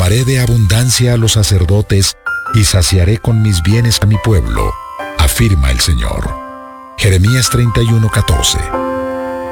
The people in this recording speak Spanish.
colmaré de abundancia a los sacerdotes y saciaré con mis bienes a mi pueblo, afirma el Señor. Jeremías 31:14.